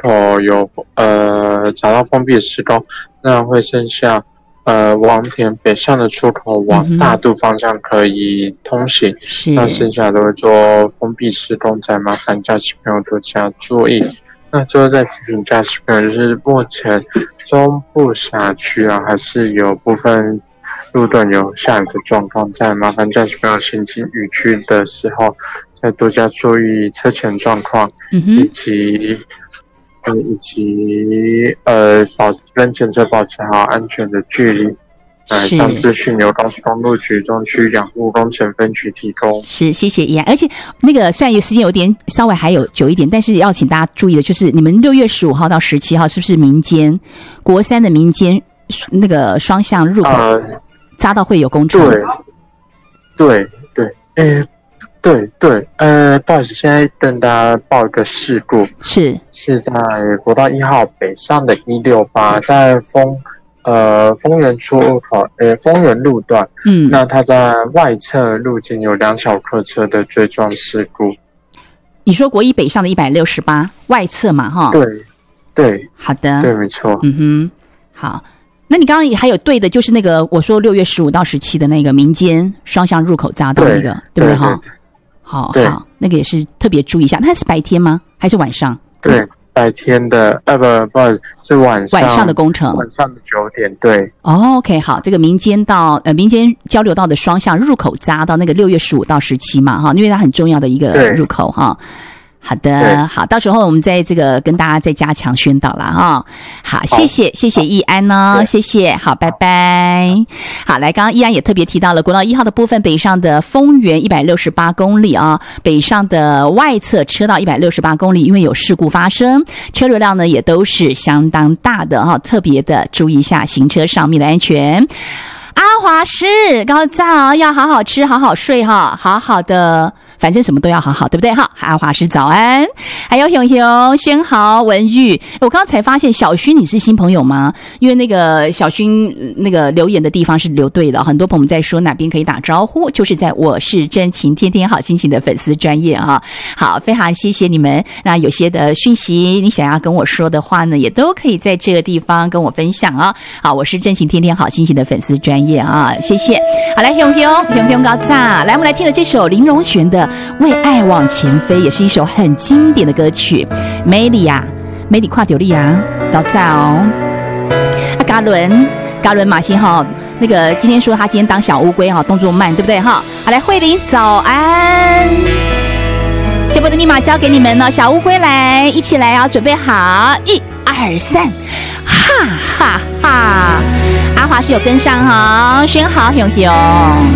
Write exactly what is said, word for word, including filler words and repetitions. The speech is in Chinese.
口有呃找到封闭的施工，那会剩下呃王田北向的出口往大肚方向可以通行，嗯、那剩下都会做封闭施工，再麻烦驾驶朋友多加注意。那最后再提醒驾驶朋友，就是目前中部辖区啊，还是有部分路段有下雨的状况，在麻烦驾驶朋友行经雨区的时候，再多加注意车前状况，嗯、以及呃以及呃保跟前车保持好安全的距离。呃，上资讯由高速公路局中区养护工程分局提供。 是，谢谢依安。而且那个虽然有时间有点稍微还有久一点，但是要请大家注意的就是，你们六月十五号到十七号是不是民间国三的民间那个双向入口匝道会有工程？ 对，对对，诶，对对，呃，不好意思，现在跟大家报一个事故， 是是在国道一号北上的一六八，在丰。呃，丰原出入口，呃，丰原路段，嗯，那它在外侧路径有两小客车的追撞事故。 你说国一北上的一百六十八外侧嘛，哈？ 对，对， 好的， 对，没错。 嗯哼，好。那你刚刚还有对的，就是那个我说六月十五到十七的那个民间双向入口匝道那个，对不对？哈，好好，那个也是特别注意一下。那是白天吗？还是晚上？ 对。嗯白天的，呃不不是晚上晚上的工程， 晚上的九点，对。 哦 ，OK， 好，这个民间到呃民间交流道的双向入口匝道，那个六月十五到十七嘛，哈，因为它很重要的一个入口哈。好的，好，到时候我们再这个跟大家再加强宣导啦哈。好，谢谢谢谢易安哦，谢谢，好，拜拜。好，来，刚刚易安也特别提到了国道一号的部分，北上的丰原一百六十八公里啊，北上的外侧车道一百六十八公里，因为有事故发生，车流量呢也都是相当大的哈，特别的注意一下行车上面的安全。阿华师，高赞哦，要好好吃，好好睡哈，好好的，反正什么都要好好，对不对？哈，阿华师早安，还有熊熊、轩豪、文玉，我刚刚才发现小薰你是新朋友吗？因为那个小薰那个留言的地方是留对了，很多朋友在说哪边可以打招呼，就是在我是真情天天好心情的粉丝专页哈。好，非常谢谢你们。那有些的讯息你想要跟我说的话呢，也都可以在这个地方跟我分享啊。好，我是真情天天好心情的粉丝专页啊，谢谢。好，来，熊熊熊熊高赞，来，我们来听了这首林荣璇的《为爱往前飞》，也是一首很经典的歌曲。美丽呀，美丽跨丢利呀，高赞哦。啊，嘎伦，嘎伦马西哈，那个今天说他今天当小乌龟哈，动作慢，对不对哈？好，来，慧玲早安。节目的密码交给你们了，小乌龟来，一起来啊，准备好，一二三，哈哈哈。阿华是有跟上哈，轩豪熊熊。